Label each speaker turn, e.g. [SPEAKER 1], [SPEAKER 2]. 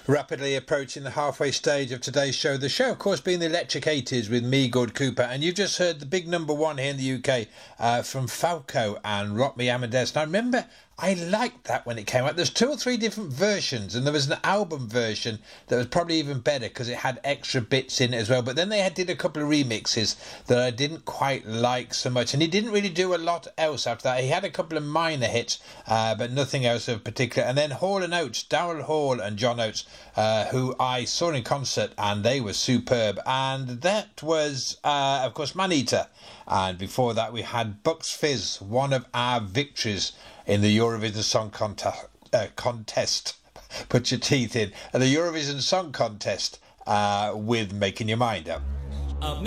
[SPEAKER 1] Rapidly approaching the halfway stage of today's show. The show, of course, being the Electric 80s with me, Gord Cooper. And you've just heard the big number one here in the UK from Falco and Rock Me Amadeus. Now, remember, I liked that when it came out. There's 2 or 3 different versions, and there was an album version that was probably even better because it had extra bits in it as well. But then they did a couple of remixes that I didn't quite like so much, and he didn't really do a lot else after that. He had a couple of minor hits, but nothing else of particular. And then Hall & Oates, Daryl Hall and John Oates, who I saw in concert, and they were superb. And that was, of course, Maneater. And before that, we had Bucks Fizz, one of our victories in the Eurovision Song Contest. Put your teeth in. The Eurovision Song Contest with Making Your Mind Up.